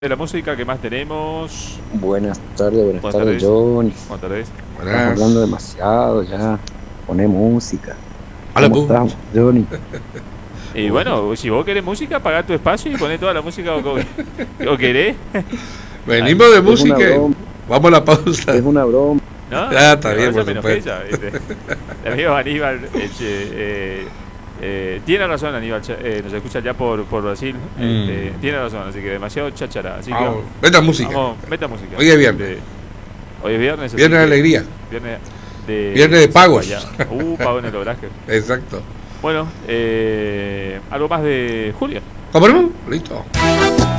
De la música que más tenemos. Buenas tardes, Buenas tardes. Johnny. Buenas tardes. Estás hablando demasiado ya. Poné música. Hola, ¿Cómo estamos, Johnny? Y bueno, si vos querés música, pagá tu espacio y poné toda la música o querés. Venimos de música. broma. Vamos a la pausa. Es una broma. ¿No? Ah, está bien, No, por me enojé supuesto. ya, ¿viste? El amigo Aníbal tiene razón, Aníbal. Nos escucha ya por Brasil. Tiene razón, así que demasiado cháchara. Así que Vamos, meta música. vamos, meta música. Hoy es viernes. Hoy es viernes. así Viernes de que- alegría. Viernes de pagos. pago en el obraje. Exacto. Bueno, algo más de Julio. ¿Cómo no? Listo.